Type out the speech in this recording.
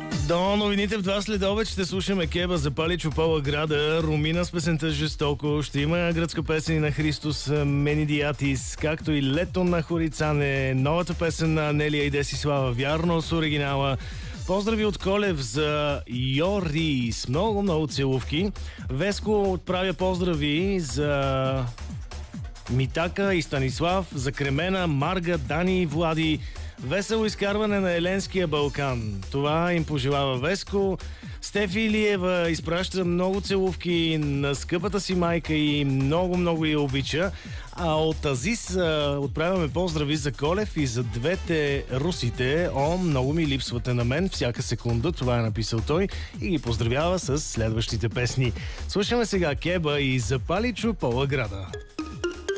До новините в 2 следобед ще слушаме Кеба за Паличо Палаграда, Румина с песента Жестоко, ще има гръцка песен на Христос Менидиатис, както и Лето на Хорицане, новата песен на Анелия и Десислава, вярно с оригинала. Поздрави от Колев за Йорис, много целувки. Веско отправя поздрави за Митака и Станислав, за Кремена, Марга, Дани и Влади. Весело изкарване на Еленския Балкан. Това им пожелава Веско. Стефи Илиева изпраща много целувки на скъпата си майка и много я обича. А от Азис отправяме поздрави за Колев и за двете русите. О, много ми липсвате на мен всяка секунда. Това е написал той и ги поздравява с следващите песни. Слушаме сега Кеба и за Паличо Палаграда.